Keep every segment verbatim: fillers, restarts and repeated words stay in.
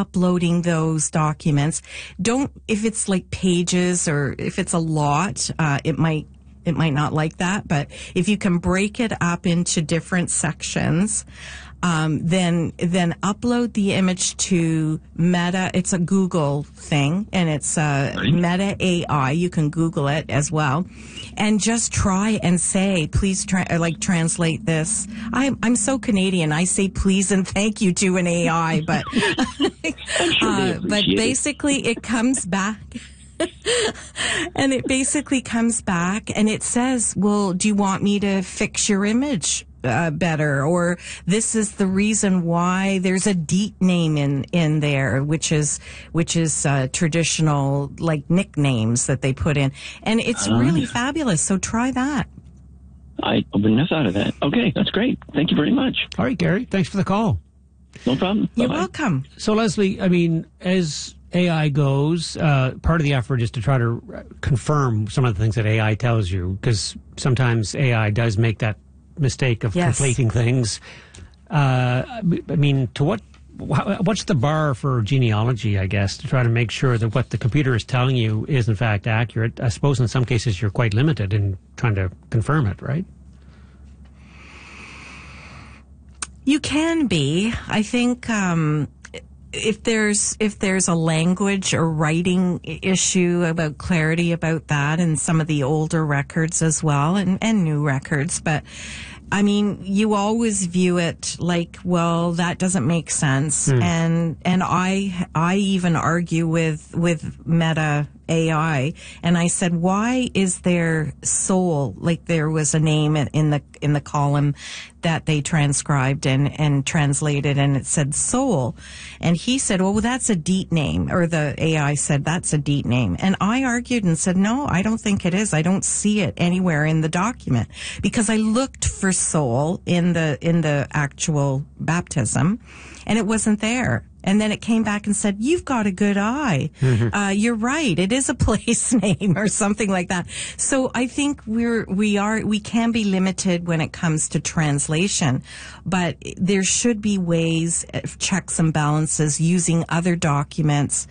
uploading those documents. Don't, if it's like pages or if it's a lot, uh, it might, it might not like that. But if you can break it up into different sections, Um, then then upload the image to Meta. It's a Google thing, and it's uh, Meta A I. You can Google it as well, and just try and say, please, tra- like translate this. I'm I'm so Canadian. I say please and thank you to an A I, but uh, but basically it comes back. And it basically comes back and it says, well, do you want me to fix your image uh, better? Or this is the reason why there's a deep name in, in there, which is, which is uh, traditional, like nicknames that they put in. And it's um, really fabulous. So try that. I wouldn't have thought of that. Okay, that's great. Thank you very much. All right, Gary, thanks for the call. No problem. You're Bye-bye. welcome. So, Leslie, I mean, as A I goes, uh, part of the effort is to try to confirm some of the things that A I tells you, because sometimes A I does make that mistake of yes. conflating things. Uh, I mean, to what, what's the bar for genealogy, I guess, to try to make sure that what the computer is telling you is in fact accurate? I suppose in some cases you're quite limited in trying to confirm it, right? You can be. I think um, if there's if there's a language or writing issue about clarity about that, and some of the older records as well, and, and new records, but I mean, you always view it like, well, that doesn't make sense, mm. and and I I even argue with with Meta A I, and I said, why is there soul? Like there was a name in the in the column that they transcribed and and translated, and it said soul, and he said, well, that's a deep name, or the A I said that's a deep name, and I argued and said, no, I don't think it is. I don't see it anywhere in the document, because I looked for soul in the in the actual baptism, and it wasn't there. And then it came back and said, you've got a good eye. Mm-hmm. Uh, you're right. It is a place name or something like that. So I think we're, we are, we can be limited when it comes to translation, but there should be ways, checks and balances, using other documents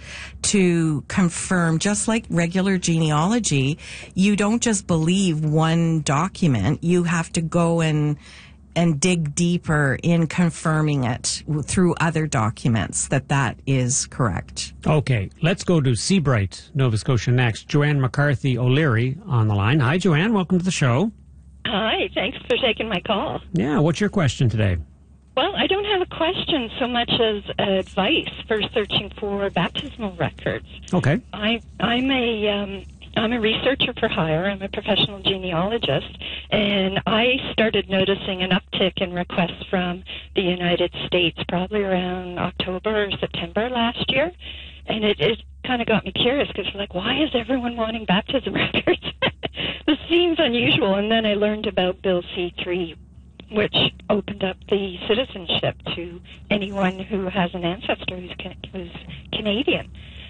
to confirm, just like regular genealogy. You don't just believe one document. You have to go and and dig deeper in confirming it through other documents that that is correct. Okay, let's go to Seabright, Nova Scotia next. Joanne McCarthy O'Leary on the line. Hi, Joanne. Welcome to the show. Hi. Thanks for taking my call. Yeah, what's your question today? Well, I don't have a question so much as advice for searching for baptismal records. Okay. I, I'm a... Um, I'm a researcher for hire. I'm a professional genealogist, and I started noticing an uptick in requests from the United States probably around October or September last year, and it, it kind of got me curious, because like, why is everyone wanting baptism records? This seems unusual, and then I learned about Bill C three, which opened up the citizenship to anyone who has an ancestor who's, who's Canadian.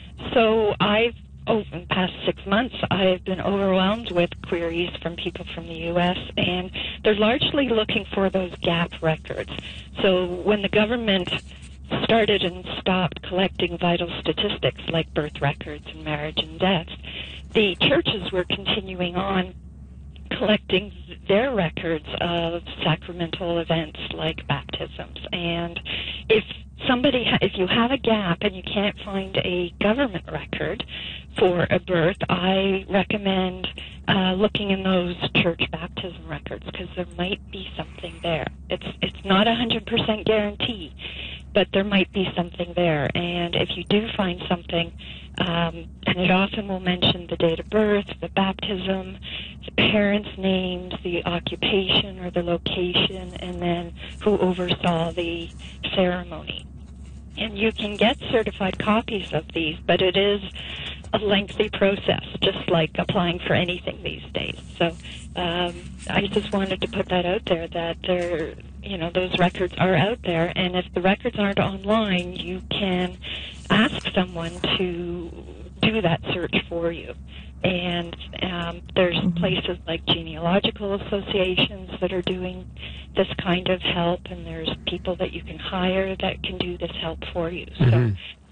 So I've over the past six months, I've been overwhelmed with queries from people from the U S, and they're largely looking for those gap records. So when the government started and stopped collecting vital statistics like birth records and marriage and death, the churches were continuing on collecting their records of sacramental events like baptisms. And if somebody, ha- if you have a gap and you can't find a government record for a birth, I recommend uh, looking in those church baptism records, because there might be something there. It's it's not a one hundred percent guarantee, but there might be something there. And if you do find something, um, and it often will mention the date of birth, the baptism, the parents' names, the occupation or the location, and then who oversaw the ceremony. And you can get certified copies of these, but it is a lengthy process, just like applying for anything these days. So um, I just wanted to put that out there, that there, you know, those records are out there, and if the records aren't online, you can ask someone to do that search for you. And um, there's mm-hmm. places like genealogical associations that are doing this kind of help, and there's people that you can hire that can do this help for you. Mm-hmm. So